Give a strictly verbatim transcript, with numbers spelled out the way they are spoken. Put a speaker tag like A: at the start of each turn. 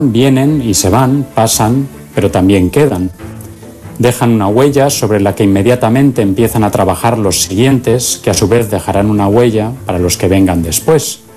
A: Vienen y se van, pasan, pero también quedan. Dejan una huella sobre la que inmediatamente empiezan a trabajar los siguientes, que a su vez dejarán una huella para los que vengan después.